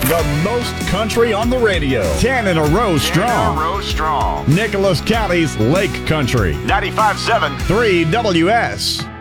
The most country on the radio. 10 in a row strong. Nicholas County's Lake Country. 95.7 3 WS.